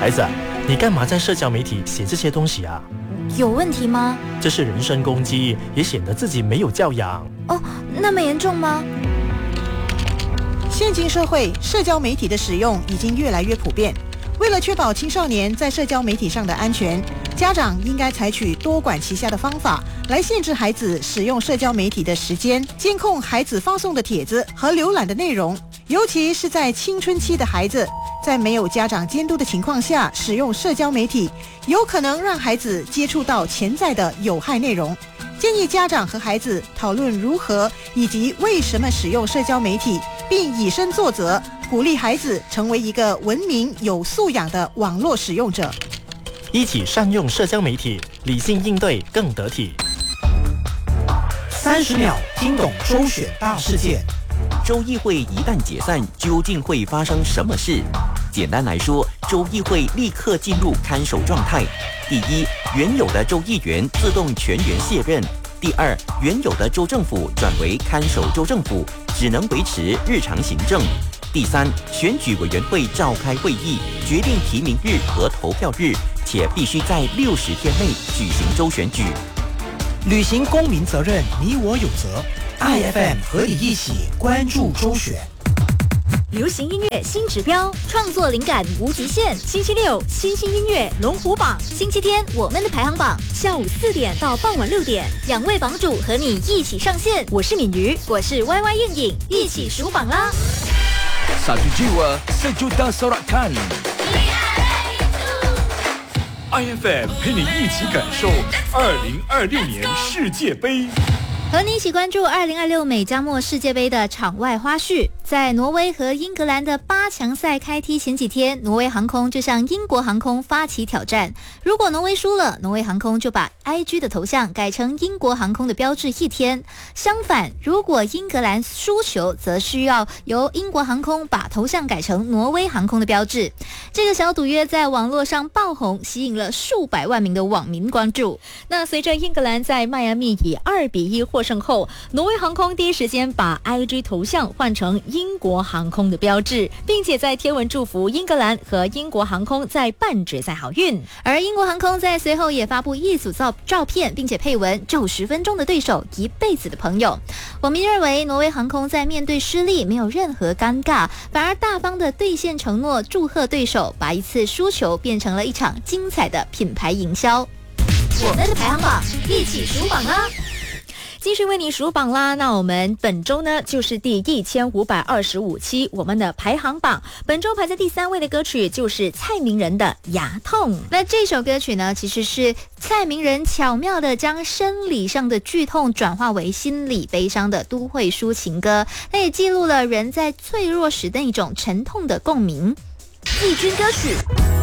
孩子，你干嘛在社交媒体写这些东西啊？ 有问题吗？ 这是人身攻击，也显得自己没有教养。 哦，那么严重吗？ 现今社会，社交媒体的使用已经越来越普遍。为了确保青少年在社交媒体上的安全，家长应该采取多管齐下的方法来限制孩子使用社交媒体的时间，监控孩子发送的帖子和浏览的内容。尤其是在青春期的孩子，在没有家长监督的情况下使用社交媒体，有可能让孩子接触到潜在的有害内容。建议家长和孩子讨论如何以及为什么使用社交媒体，并以身作则，鼓励孩子成为一个文明有素养的网络使用者。 一起善用社交媒体，理性应对更得体。 30秒听懂周选大事件。 州议会一旦解散，究竟会发生什么事？简单来说，州议会立刻进入看守状态。第一，原有的州议员自动全员卸任；第二，原有的州政府转为看守州政府，只能维持日常行政；第三，选举委员会召开会议，决定提名日和投票日，且必须在60天内举行州选举。 履行公民责任，你我有责。IFM 和你一起关注周选。 流行音乐新指标，创作灵感无极限。星期六，新兴音乐龙虎榜；星期天，我们的排行榜。下午4点到傍晚6点，2位榜主和你一起上线。我是敏瑜，我是 YY 燕影，一起数榜啦 ！Satu jiwa, sejuta sorakan。IFM 陪你一起感受2026年世界杯。 和你一起关注2026美加墨世界杯的场外花絮。在挪威和英格兰的8强赛开踢前几天，挪威航空就向英国航空发起挑战。如果挪威输了，挪威航空就把 IG 的头像改成英国航空的标志1天。相反，如果英格兰输球，则需要由英国航空把头像改成挪威航空的标志。这个小赌约在网络上爆红，吸引了数百万名的网民关注。那随着英格兰在迈阿密以2-1获胜后，挪威航空第一时间把 IG 头像换成英国航空的标志，并且在贴文祝福英格兰和英国航空在半决赛好运。而英国航空在随后也发布一组照片，并且配文90分钟的对手，一辈子的朋友。网民认为挪威航空在面对失利没有任何尴尬，反而大方的兑现承诺，祝贺对手，把一次输球变成了一场精彩的品牌营销。我们的排行榜，一起数榜啦！继续为你数榜啦，那我们本周呢就是第1525期我们的排行榜，本周排在第3位的歌曲就是蔡明仁的《牙痛》。那这首歌曲呢，其实是蔡明仁巧妙的将生理上的剧痛转化为心理悲伤的都会抒情歌，它也记录了人在脆弱时的一种沉痛的共鸣。季军歌曲